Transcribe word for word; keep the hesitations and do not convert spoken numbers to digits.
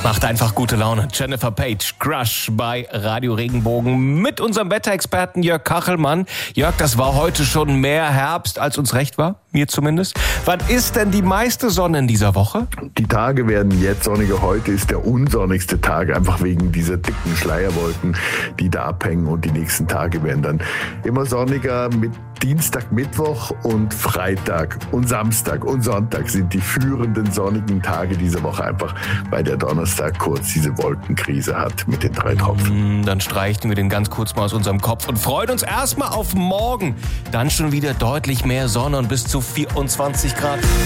Macht einfach gute Laune. Jennifer Page, Crush bei Radio Regenbogen mit unserem Wetterexperten Jörg Kachelmann. Jörg, das war heute schon mehr Herbst, als uns recht war, mir zumindest. Wann ist denn die meiste Sonne in dieser Woche? Die Tage werden jetzt sonniger. Heute ist der unsonnigste Tag, einfach wegen dieser dicken Schleierwolken, die da abhängen. Und die nächsten Tage werden dann immer sonniger. Mit Dienstag, Mittwoch und Freitag und Samstag und Sonntag sind die führenden sonnigen Tage dieser Woche, einfach weil der Donnerstag kurz diese Wolkenkrise hat mit den drei Tropfen. Dann streichen wir den ganz kurz mal aus unserem Kopf und freuen uns erstmal auf morgen. Dann schon wieder deutlich mehr Sonne und bis zu vierundzwanzig Grad.